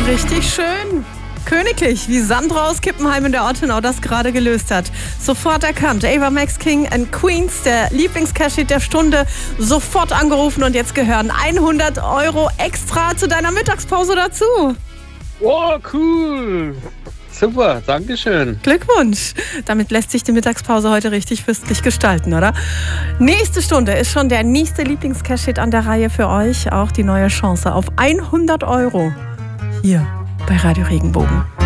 Richtig schön. Königlich, wie Sandra aus Kippenheim in der Ortenau das gerade gelöst hat. Sofort erkannt. Ava Max King and Queens, der Lieblingscashhit der Stunde, sofort angerufen und jetzt gehören 100 € extra zu deiner Mittagspause dazu. Oh, cool. Super, Dankeschön. Glückwunsch. Damit lässt sich die Mittagspause heute richtig festlich gestalten, oder? Nächste Stunde ist schon der nächste Lieblingscashhit an der Reihe für euch. Auch die neue Chance auf 100 € hier bei Radio Regenbogen.